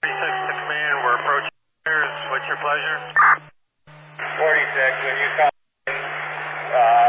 to command, we're approaching here. What's your pleasure? 46, when you come in,